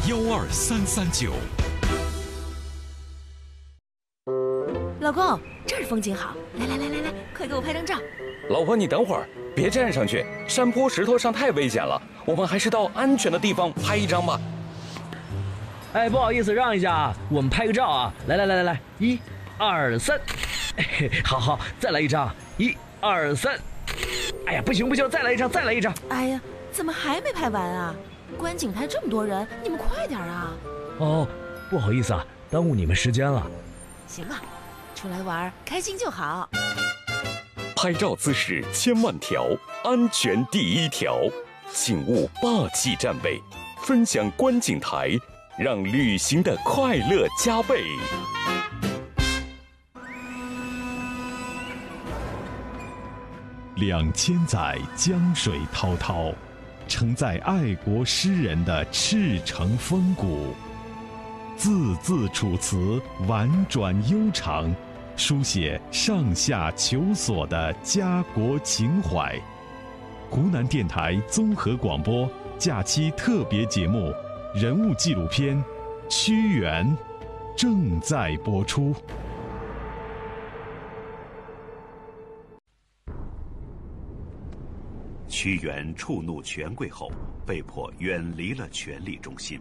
12339。 老公，这儿风景好，来，快给我拍张照。 老婆，你等会儿，别站上去，山坡石头上太危险了，我们还是到安全的地方拍一张吧。 哎，不好意思，让一下啊，我们拍个照啊！来，1、2、3，好，再来一张，1、2、3。哎呀，不行，再来一张。 哎呀，怎么还没拍完啊？观景台这么多人，你们快点啊！ 哦，不好意思啊，耽误你们时间了。 行了，出来玩开心就好。 拍照姿势千万条，安全第一条，请勿霸气站位，分享观景台，让旅行的快乐加倍。 2000载江水滔滔，承载爱国诗人的赤诚风骨，字字楚辞婉转悠长，书写上下求索的家国情怀。湖南电台综合广播假期特别节目人物纪录片《屈原》正在播出。 屈原触怒权贵后，被迫远离了权力中心。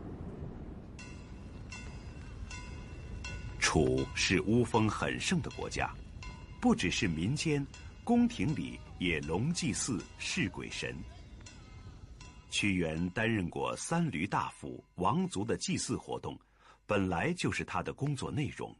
楚是巫风很盛的国家，不只是民间，宫廷里也龙祭祀、祀鬼神。屈原担任过三闾大夫、王族的祭祀活动，本来就是他的工作内容。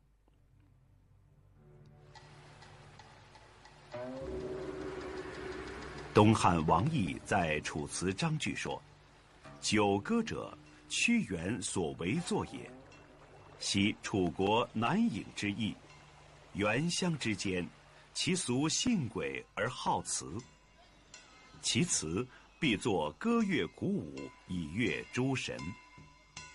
东汉王逸在《楚辞章句》说：“九歌者，屈原所为作也。昔楚国南郢之邑，原乡之间，其俗信轨而好辞。其辞必作歌乐鼓舞，以悦诸神。